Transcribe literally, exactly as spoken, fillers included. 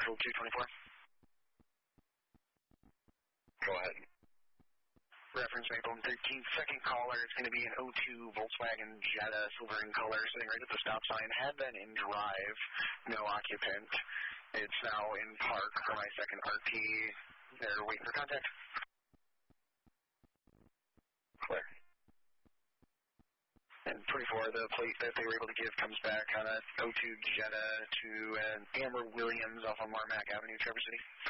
Central two twenty-four. Go ahead. Reference Maple thirteen, second caller. It's going to be an oh two Volkswagen Jetta, silver in color, sitting right at the stop sign. Had been in drive, no occupant. It's now in park for my second R T. They're waiting for contact. Clear. And twenty-four, the plate that they were able to give comes back on a oh two Jetta to an Amber Williams off on Marmac Avenue, Traverse City.